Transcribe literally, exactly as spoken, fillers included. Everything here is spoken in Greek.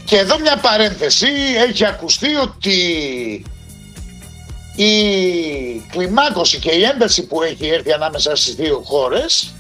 Και εδώ μια παρένθεση, έχει ακουστεί ότι η κλιμάκωση και η ένταση που έχει έρθει ανάμεσα στις δύο χώρες